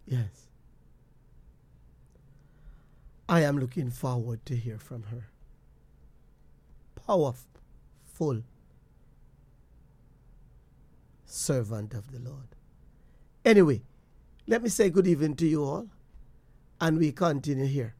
Yes. I am looking forward to hear from her. Powerful servant of the Lord. Anyway, let me say good evening to you all, and we continue here.